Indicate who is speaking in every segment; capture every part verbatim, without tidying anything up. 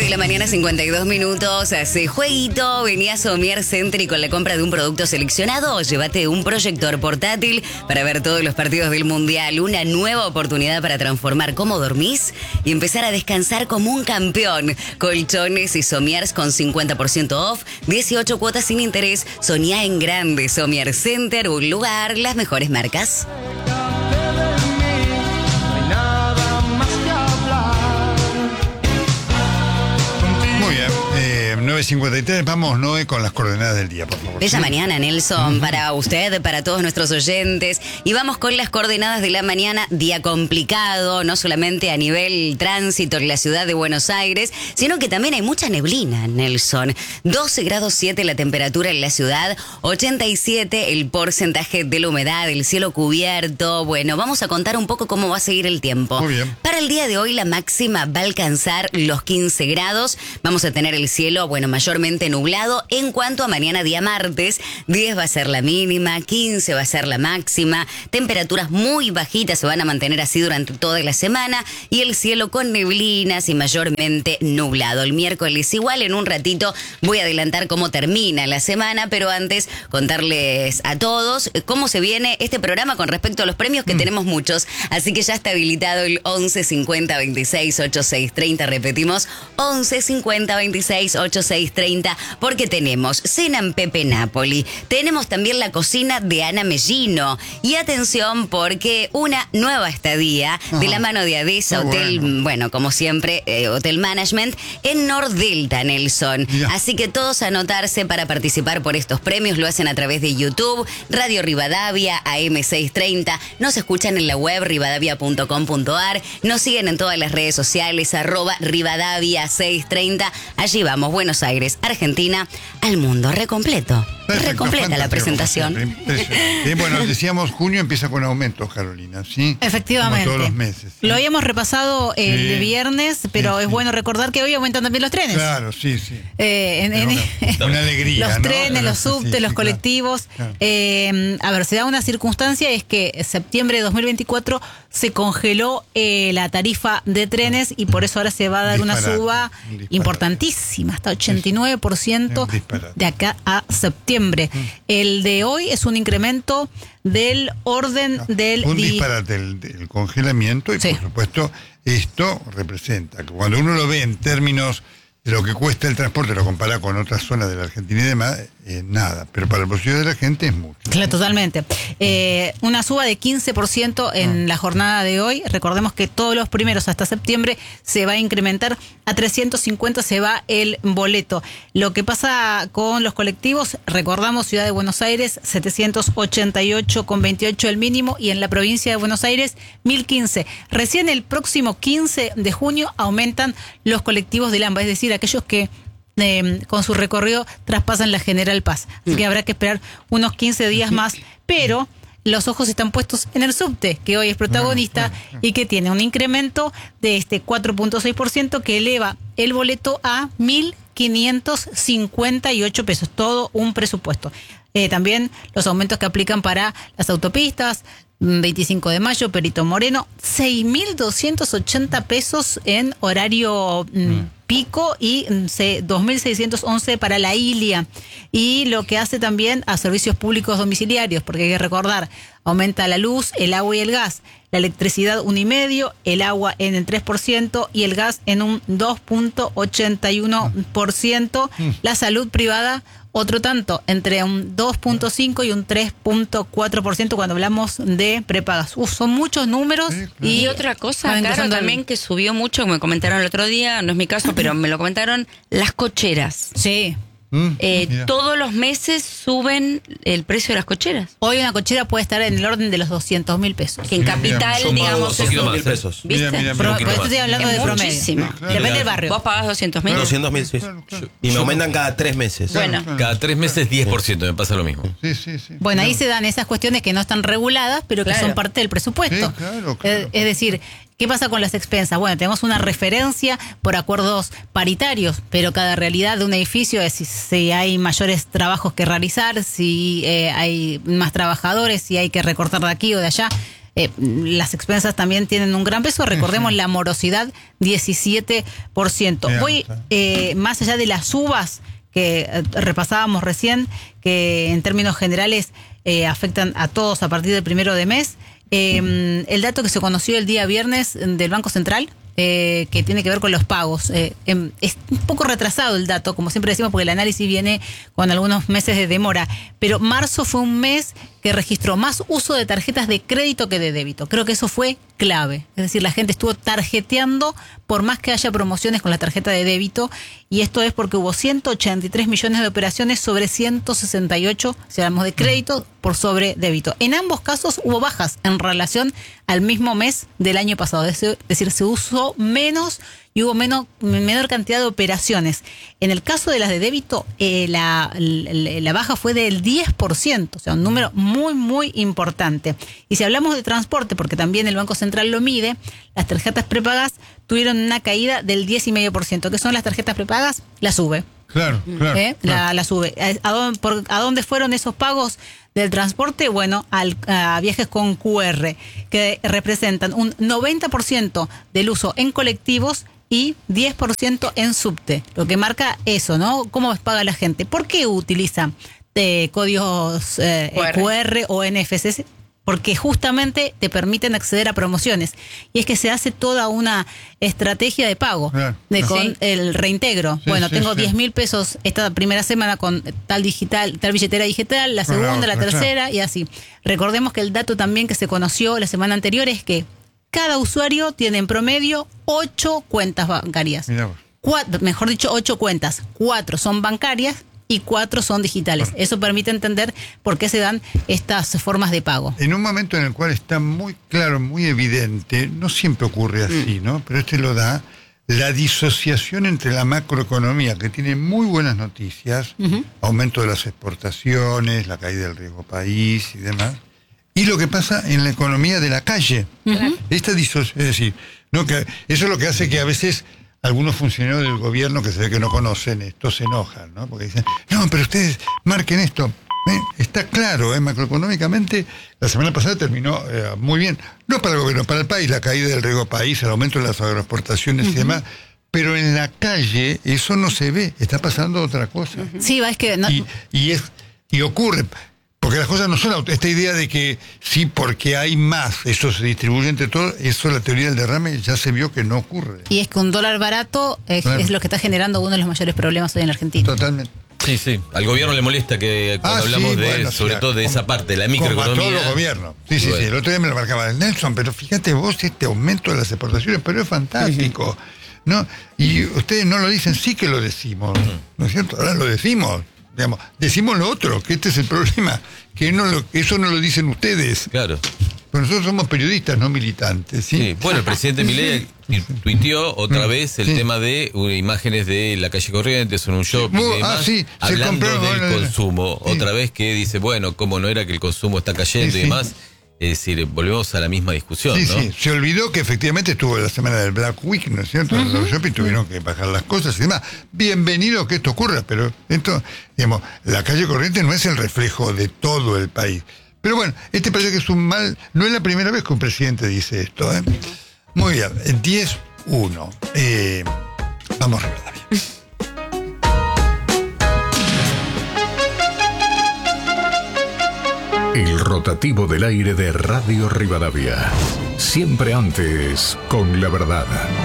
Speaker 1: la mañana, cincuenta y dos minutos. Hace jueguito. Venía a Somier Center y con la compra de un producto seleccionado, llévate un proyector portátil para ver todos los partidos del Mundial. Una nueva oportunidad para transformar cómo dormís y empezar a descansar como un campeón. Colchones y somiers con cincuenta por ciento off, dieciocho cuotas sin interés. Soñá en grande. Somier Center, un lugar, las mejores marcas.
Speaker 2: nueve cincuenta y tres, vamos, Noé, con las coordenadas del día, por favor.
Speaker 1: Bella
Speaker 2: ¿sí?
Speaker 1: mañana, Nelson,
Speaker 2: Uh-huh.
Speaker 1: para usted, para todos nuestros oyentes. Y vamos con las coordenadas de la mañana. Día complicado, no solamente a nivel tránsito en la ciudad de Buenos Aires, sino que también hay mucha neblina, Nelson. doce grados siete la temperatura en la ciudad, ochenta y siete el porcentaje de la humedad, el cielo cubierto. Bueno, vamos a contar un poco cómo va a seguir el tiempo.
Speaker 2: Muy bien.
Speaker 1: Para el día de hoy, la máxima va a alcanzar los quince grados. Vamos a tener el cielo, bueno, mayormente nublado. En cuanto a mañana, día martes, diez va a ser la mínima, quince va a ser la máxima. Temperaturas muy bajitas se van a mantener así durante toda la semana y el cielo con neblinas y mayormente nublado. El miércoles igual, en un ratito voy a adelantar cómo termina la semana, pero antes contarles a todos cómo se viene este programa con respecto a los premios, que mm. tenemos muchos. Así que ya está habilitado el once cincuenta veintiséis ochenta y seis treinta. Repetimos, once cincuenta veintiséis ochenta y seis treinta, porque tenemos cena en Pepe Napoli. Tenemos también la cocina de Ana Mellino. Y atención, porque una nueva estadía Ajá. de la mano de Adesa Hotel, bueno. bueno, como siempre, eh, Hotel Management, en Nordelta, Nelson. Ya. Así que todos a anotarse para participar por estos premios. Lo hacen a través de YouTube, Radio Rivadavia, A M seiscientos treinta. Nos escuchan en la web rivadavia punto com punto ar. Nos siguen en todas las redes sociales, arroba Rivadavia seiscientos treinta. Allí vamos, Buenos Aires, Argentina, al mundo recompleto. Recompleta la presentación.
Speaker 2: Sí, bueno, decíamos, junio empieza con aumentos, Carolina, ¿sí?
Speaker 3: Efectivamente.
Speaker 2: Como todos los meses. ¿sí?
Speaker 3: Lo habíamos repasado el sí. viernes, pero sí, es sí. bueno recordar que hoy aumentan también los trenes.
Speaker 2: Claro, sí, sí.
Speaker 3: Eh, en, en,
Speaker 2: una, una alegría,
Speaker 3: Los
Speaker 2: ¿no?
Speaker 3: trenes, los subtes, sí, los
Speaker 2: sí,
Speaker 3: colectivos.
Speaker 2: Claro.
Speaker 3: Eh, a ver, se da una circunstancia, es que en septiembre de dos mil veinticuatro se congeló eh, la tarifa de trenes y por eso ahora se va a dar disparate, una suba un importantísima, hasta ochenta y nueve por ciento de acá a septiembre. Mm. El de hoy es un incremento del orden no, del...
Speaker 2: Un disparate del, del congelamiento y sí. por supuesto esto representa que cuando uno lo ve en términos de lo que cuesta el transporte, lo compara con otras zonas de la Argentina y demás, eh, nada, pero para el bolsillo de la gente es mucho.
Speaker 3: Claro, ¿sí? Totalmente. Eh, una suba de quince por ciento en ah. la jornada de hoy. Recordemos que todos los primeros hasta septiembre se va a incrementar a trescientos cincuenta, se va el boleto. Lo que pasa con los colectivos, recordamos, Ciudad de Buenos Aires, setecientos ochenta y ocho con veintiocho el mínimo, y en la provincia de Buenos Aires, mil quince. Recién el próximo quince de junio aumentan los colectivos del AMBA, es decir, aquellos que eh, con su recorrido traspasan la General Paz. Así que habrá que esperar unos quince días más, pero los ojos están puestos en el subte, que hoy es protagonista y que tiene un incremento de este cuatro punto seis por ciento que eleva el boleto a mil quinientos cincuenta y ocho pesos, todo un presupuesto. Eh, también los aumentos que aplican para las autopistas, veinticinco de mayo, Perito Moreno, seis mil doscientos ochenta pesos en horario mm, pico y dos mil seiscientos once para la Ilia. Y lo que hace también a servicios públicos domiciliarios, porque hay que recordar, aumenta la luz, el agua y el gas, la electricidad un y medio, el agua en el tres por ciento y el gas en un dos punto ochenta y uno por ciento. La salud privada otro tanto, entre un dos punto cinco y un tres punto cuatro por ciento cuando hablamos de prepagas. Uf, son muchos números. Sí, claro.
Speaker 4: Y otra cosa, claro, también que subió mucho, me comentaron el otro día, no es mi caso, pero me lo comentaron, las cocheras.
Speaker 3: Sí.
Speaker 4: Mm, eh, todos los meses suben el precio de las cocheras.
Speaker 3: Hoy una cochera puede estar en el orden de los doscientos mil pesos.
Speaker 4: Que en capital,
Speaker 5: mira,
Speaker 4: digamos,
Speaker 5: doscientos mil pesos.
Speaker 4: ¿Viste?
Speaker 2: Mira, mira,
Speaker 3: Pro,
Speaker 2: mira,
Speaker 3: por esto estoy hablando
Speaker 4: es
Speaker 3: de promedio.
Speaker 4: Muchísimo.
Speaker 3: Sí, claro. Depende del barrio.
Speaker 4: ¿Vos pagás doscientos mil?
Speaker 5: doscientos mil, sí. Claro, claro. Y me aumentan cada tres meses.
Speaker 4: Bueno.
Speaker 5: Cada tres meses diez por ciento, me pasa lo mismo.
Speaker 2: Sí, sí, sí.
Speaker 3: Bueno, ahí se dan esas cuestiones que no están reguladas, pero que claro. son parte del presupuesto.
Speaker 2: Sí, claro, claro.
Speaker 3: Es, es decir, ¿qué pasa con las expensas? Bueno, tenemos una referencia por acuerdos paritarios, pero cada realidad de un edificio es si, si hay mayores trabajos que realizar, si eh, hay más trabajadores, si hay que recortar de aquí o de allá. eh, las expensas también tienen un gran peso. Recordemos la morosidad, diecisiete por ciento.
Speaker 2: Bien,
Speaker 3: Voy eh, más allá de las uvas que eh, repasábamos recién, que en términos generales eh, afectan a todos a partir del primero de mes. Eh, el dato que se conoció el día viernes del Banco Central, eh, que tiene que ver con los pagos. Eh, eh, es un poco retrasado el dato, como siempre decimos, porque el análisis viene con algunos meses de demora. Pero marzo fue un mes que registró más uso de tarjetas de crédito que de débito. Creo que eso fue clave. Es decir, la gente estuvo tarjeteando por más que haya promociones con la tarjeta de débito. Y esto es porque hubo ciento ochenta y tres millones de operaciones sobre ciento sesenta y ocho, si hablamos de crédito, por sobre débito. En ambos casos hubo bajas en relación al mismo mes del año pasado. Es decir, se usó menos y hubo menos, menor cantidad de operaciones. En el caso de las de débito, eh, la, la, la baja fue del diez por ciento, o sea, un número muy, muy importante. Y si hablamos de transporte, porque también el Banco Central lo mide, las tarjetas prepagas tuvieron una caída del diez coma cinco por ciento. ¿Qué son las tarjetas prepagas? La sube.
Speaker 2: Claro, claro.
Speaker 3: ¿Eh?
Speaker 2: claro.
Speaker 3: La, la sube. ¿A dónde, por, ¿A dónde fueron esos pagos del transporte? Bueno, al, a viajes con Q R, que representan un noventa por ciento del uso en colectivos y diez por ciento en subte, lo que marca eso, ¿no? ¿Cómo paga la gente? ¿Por qué utiliza eh, códigos eh, Q R. Q R o N F C? Porque justamente te permiten acceder a promociones. Y es que se hace toda una estrategia de pago,
Speaker 2: Claro,
Speaker 3: de
Speaker 2: claro.
Speaker 3: con
Speaker 2: Sí.
Speaker 3: el reintegro.
Speaker 2: Sí,
Speaker 3: bueno,
Speaker 2: sí,
Speaker 3: tengo
Speaker 2: sí.
Speaker 3: diez mil pesos esta primera semana con tal digital, tal billetera digital, la
Speaker 2: Con la
Speaker 3: segunda, la
Speaker 2: otra,
Speaker 3: tercera
Speaker 2: claro.
Speaker 3: y así. Recordemos que el dato también que se conoció la semana anterior es que cada usuario tiene en promedio ocho cuentas bancarias.
Speaker 2: Mirá vos.
Speaker 3: Cuatro, mejor dicho, ocho cuentas. Cuatro son bancarias y cuatro son digitales. Eso permite entender por qué se dan estas formas de pago.
Speaker 2: En un momento en el cual está muy claro, muy evidente, no siempre ocurre así, ¿no? Pero este lo da, la disociación entre la macroeconomía, que tiene muy buenas noticias,
Speaker 3: Ujú.
Speaker 2: aumento de las exportaciones, la caída del riesgo país y demás, y lo que pasa en la economía de la calle.
Speaker 3: Ujú.
Speaker 2: Esta disociación, es decir, ¿no? que eso es lo que hace que a veces algunos funcionarios del gobierno que se ve que no conocen esto se enojan, ¿no? Porque dicen, no, pero ustedes marquen esto. ¿Eh? Está claro, ¿eh? Macroeconómicamente, la semana pasada terminó eh, muy bien. No para el gobierno, para el país, la caída del riesgo país, el aumento de las agroexportaciones uh-huh. y demás. Pero en la calle eso no se ve, está pasando otra cosa.
Speaker 3: Uh-huh. Sí, es que... No...
Speaker 2: Y, y, es, y ocurre... Porque las cosas no son auto. Esta idea de que sí, porque hay más, eso se distribuye entre todos, eso la teoría del derrame ya se vio que no ocurre.
Speaker 3: Y es que un dólar barato es, claro. es lo que está generando uno de los mayores problemas hoy en Argentina.
Speaker 2: Totalmente.
Speaker 5: Sí, sí. Al gobierno le molesta que cuando
Speaker 2: ah,
Speaker 5: hablamos
Speaker 2: sí,
Speaker 5: de,
Speaker 2: bueno,
Speaker 5: sobre
Speaker 2: sí,
Speaker 5: todo de
Speaker 2: como,
Speaker 5: esa parte, de la microeconomía.
Speaker 2: Como a todos los gobiernos. Sí, sí, bueno. sí. El otro día me lo marcaba el Nelson, pero fíjate vos este aumento de las exportaciones, pero es fantástico. ¿No? Y ustedes no lo dicen, sí que lo decimos, ¿no es cierto? Ahora lo decimos. Digamos, decimos lo otro, que este es el problema, que no lo, eso no lo dicen ustedes.
Speaker 5: Claro.
Speaker 2: Pero nosotros somos periodistas, no militantes. Sí,
Speaker 5: sí. Bueno, el presidente Milei tuiteó otra vez el sí. tema de uh, imágenes de la calle Corrientes en un shopping
Speaker 2: sí.
Speaker 5: y demás,
Speaker 2: ah, sí.
Speaker 5: hablando
Speaker 2: compró,
Speaker 5: del
Speaker 2: bueno,
Speaker 5: consumo. Sí. Otra vez que dice, bueno, cómo no era que el consumo está cayendo sí, y demás. Sí. Es decir, volvemos a la misma discusión,
Speaker 2: sí,
Speaker 5: ¿no?
Speaker 2: Sí, se olvidó que efectivamente estuvo la semana del Black Week, ¿no es cierto? Uh-huh. Los shopping tuvieron que bajar las cosas y demás. Bienvenido que esto ocurra, pero esto, digamos, la calle Corrientes no es el reflejo de todo el país. Pero bueno, este parece que es un mal, no es la primera vez que un presidente dice esto, ¿eh? Muy bien, diez uno. Eh, vamos a Rivadavia.
Speaker 6: El rotativo del aire de Radio Rivadavia. Siempre antes, con la verdad.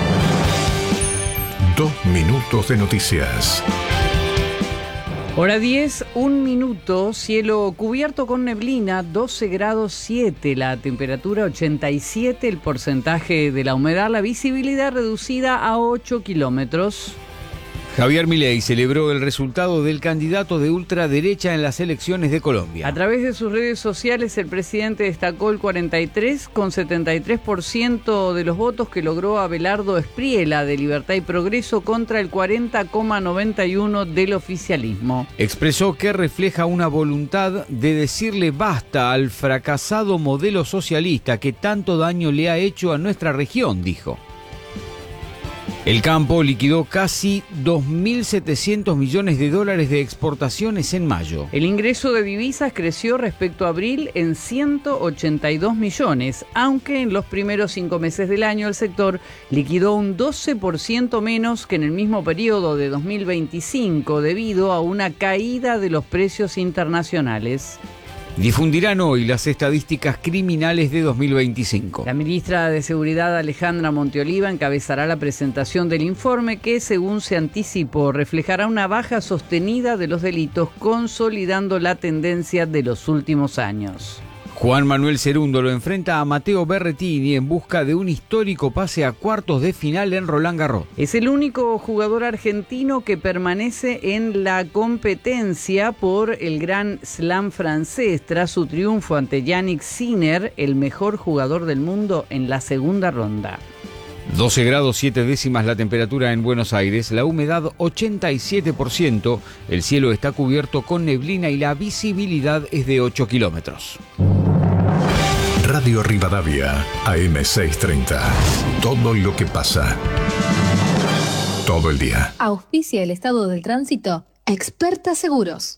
Speaker 6: Dos minutos de noticias.
Speaker 7: Hora diez, un minuto, cielo cubierto con neblina, doce grados siete, la temperatura ochenta y siete, el porcentaje de la humedad, la visibilidad reducida a ocho kilómetros.
Speaker 8: Javier Milei celebró el resultado del candidato de ultraderecha en las elecciones de Colombia.
Speaker 7: A través de sus redes sociales, el presidente destacó el cuarenta y tres coma setenta y tres por ciento de los votos que logró Abelardo Espriella de Libertad y Progreso contra el cuarenta coma noventa y uno por ciento del oficialismo.
Speaker 8: Expresó que refleja una voluntad de decirle basta al fracasado modelo socialista que tanto daño le ha hecho a nuestra región, dijo. El campo liquidó casi dos mil setecientos millones de dólares de exportaciones en mayo.
Speaker 7: El ingreso de divisas creció respecto a abril en ciento ochenta y dos millones, aunque en los primeros cinco meses del año el sector liquidó un doce por ciento menos que en el mismo periodo de dos mil veinticinco debido a una caída de los precios internacionales.
Speaker 8: Difundirán hoy las estadísticas criminales de dos mil veinticinco.
Speaker 7: La ministra de Seguridad Alejandra Monteoliva encabezará la presentación del informe que, según se anticipó, reflejará una baja sostenida de los delitos, consolidando la tendencia de los últimos años.
Speaker 8: Juan Manuel Cerundo lo enfrenta a Matteo Berrettini en busca de un histórico pase a cuartos de final en Roland Garros.
Speaker 7: Es el único jugador argentino que permanece en la competencia por el Grand Slam francés tras su triunfo ante Yannick Sinner, el mejor jugador del mundo, en la segunda ronda.
Speaker 8: doce grados siete décimas la temperatura en Buenos Aires, la humedad ochenta y siete por ciento, el cielo está cubierto con neblina y la visibilidad es de ocho kilómetros.
Speaker 6: Radio Rivadavia, A M seiscientos treinta. Todo lo que pasa. Todo el día.
Speaker 9: Auspicia el estado del tránsito. Experta Seguros.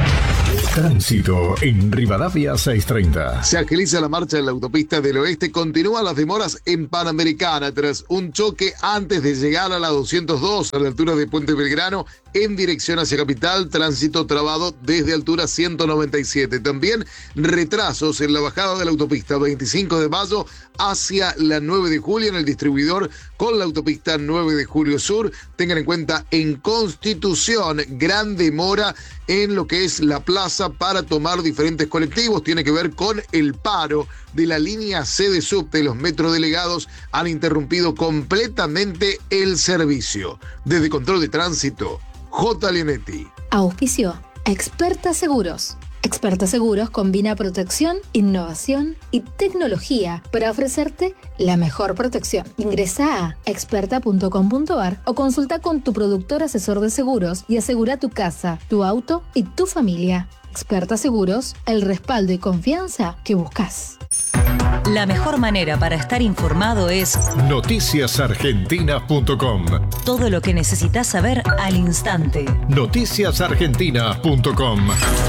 Speaker 6: Tránsito en Rivadavia seiscientos treinta.
Speaker 10: Se agiliza la marcha en la autopista del oeste. Continúan las demoras en Panamericana tras un choque antes de llegar a la doscientos dos a la altura de Puente Belgrano en dirección hacia Capital. Tránsito trabado desde altura ciento noventa y siete. También retrasos en la bajada de la autopista veinticinco de mayo hacia la nueve de julio en el distribuidor con la autopista nueve de julio Sur. Tengan en cuenta en Constitución gran demora en lo que es la plaza para tomar diferentes colectivos. Tiene que ver con el paro de la línea C de subte. Los metrodelegados han interrumpido completamente el servicio. Desde Control de Tránsito, J. Leonetti.
Speaker 9: Auspicio Experta Seguros. Experta Seguros combina protección, innovación y tecnología para ofrecerte la mejor protección. Ingresa a experta punto com punto a r o consulta con tu productor asesor de seguros y asegura tu casa, tu auto y tu familia. Experta Seguros, el respaldo y confianza que buscas.
Speaker 11: La mejor manera para estar informado es
Speaker 6: noticias argentinas punto com.
Speaker 11: Todo lo que necesitas saber al instante.
Speaker 6: noticias argentinas punto com.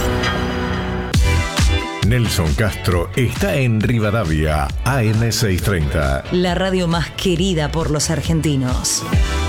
Speaker 6: Nelson Castro está en Rivadavia, A M seiscientos treinta.
Speaker 11: La radio más querida por los argentinos.